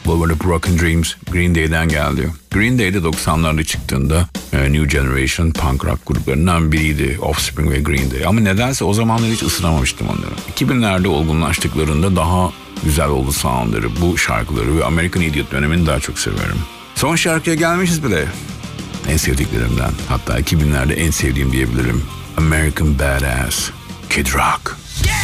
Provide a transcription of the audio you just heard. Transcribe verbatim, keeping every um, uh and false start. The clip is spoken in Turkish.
Over the Broken Dreams Green Day'den geldi. Green Day'de doksanlarda çıktığında New Generation punk rock gruplarından biriydi Offspring ve Green Day. Ama nedense o zamanlar hiç ısınamamıştım onları. iki binlerde olgunlaştıklarında daha güzel oldu soundları, bu şarkıları ve American Idiot dönemini daha çok seviyorum. Son şarkıya gelmişiz bile. En sevdiklerimden, hatta iki binlerde en sevdiğim diyebilirim. American Badass, Kid Rock.